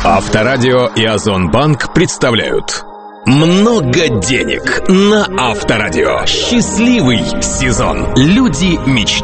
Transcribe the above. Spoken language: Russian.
Авторадио и Озонбанк представляют «Много денег» на Авторадио. Счастливый сезон. Люди мечты.